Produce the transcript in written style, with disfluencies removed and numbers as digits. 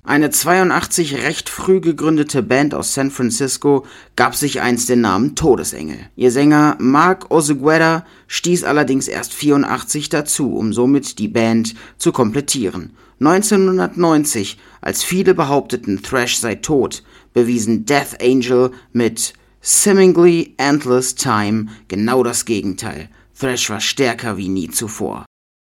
Eine 82 recht früh gegründete Band aus San Francisco gab sich einst den Namen Todesengel. Ihr Sänger Mark Oseguera stieß allerdings erst 84 dazu, um somit die Band zu komplettieren. 1990, als viele behaupteten, Thrash sei tot, bewiesen Death Angel mit Seemingly Endless Time genau das Gegenteil. Thrash war stärker wie nie zuvor.